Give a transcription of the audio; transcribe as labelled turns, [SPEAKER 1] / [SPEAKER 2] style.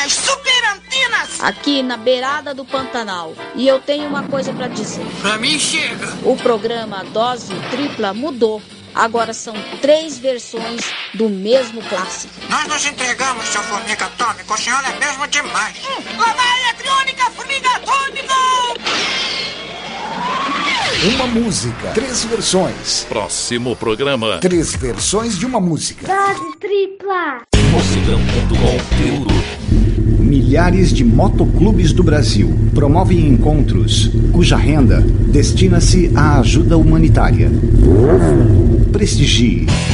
[SPEAKER 1] minhas super antenas!
[SPEAKER 2] Aqui na beirada do Pantanal. E eu tenho uma coisa pra dizer.
[SPEAKER 1] Pra mim chega!
[SPEAKER 2] O programa Dose Tripla mudou. Agora são 3 versões do mesmo clássico.
[SPEAKER 1] Nós nos entregamos, seu Formiga Atômico. O senhor é mesmo demais. Lá vai a eletrônica, Formiga Atômico!
[SPEAKER 3] Uma música, 3 versões.
[SPEAKER 4] Próximo programa.
[SPEAKER 3] 3 versões de uma música.
[SPEAKER 5] Dose Tripla.
[SPEAKER 4] Conteúdo.
[SPEAKER 6] Milhares de motoclubes do Brasil promovem encontros cuja renda destina-se à ajuda humanitária. Prestigie